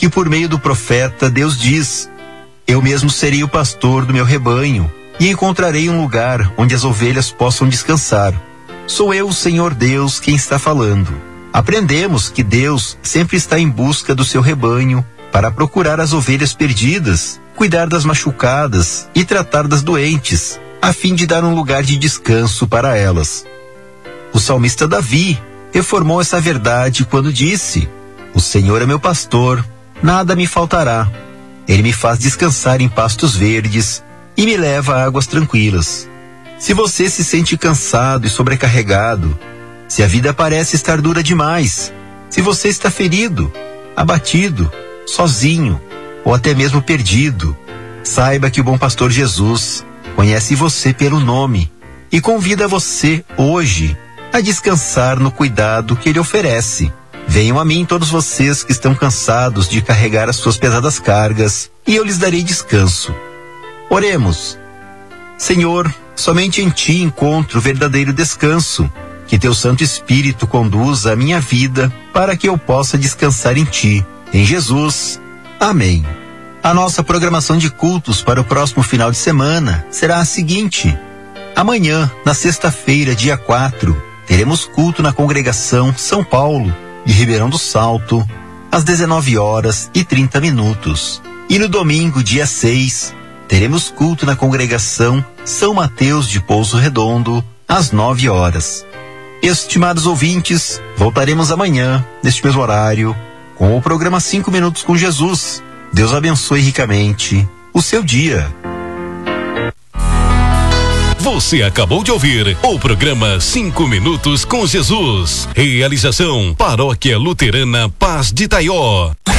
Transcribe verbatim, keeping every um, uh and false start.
que por meio do profeta Deus diz: eu mesmo serei o pastor do meu rebanho e encontrarei um lugar onde as ovelhas possam descansar. Sou eu, o Senhor Deus, quem está falando. Aprendemos que Deus sempre está em busca do seu rebanho para procurar as ovelhas perdidas, cuidar das machucadas e tratar das doentes, a fim de dar um lugar de descanso para elas. O salmista Davi reformou essa verdade quando disse: o Senhor é meu pastor, nada me faltará. Ele me faz descansar em pastos verdes e me leva a águas tranquilas. Se você se sente cansado e sobrecarregado, se a vida parece estar dura demais, se você está ferido, abatido, sozinho ou até mesmo perdido, saiba que o bom pastor Jesus conhece você pelo nome e convida você hoje a descansar no cuidado que ele oferece. Venham a mim todos vocês que estão cansados de carregar as suas pesadas cargas, e eu lhes darei descanso. Oremos. Senhor, somente em Ti encontro verdadeiro descanso. Que Teu Santo Espírito conduza a minha vida para que eu possa descansar em Ti. Em Jesus. Amém. A nossa programação de cultos para o próximo final de semana será a seguinte: amanhã, na sexta-feira, dia quatro, teremos culto na congregação São Paulo, de Ribeirão do Salto, às dezenove horas e trinta minutos. E no domingo, dia seis, teremos culto na congregação São Mateus de Pouso Redondo, às nove horas. Estimados ouvintes, voltaremos amanhã, neste mesmo horário, com o programa cinco minutos com Jesus. Deus abençoe ricamente o seu dia. Você acabou de ouvir o programa cinco minutos com Jesus. Realização Paróquia Luterana Paz de Taió.